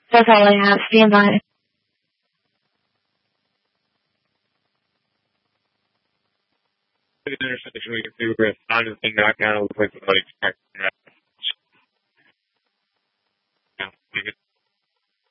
That's all I have. Stand by. The intersection we can see we're going to find the thing knocked down. It looks like somebody's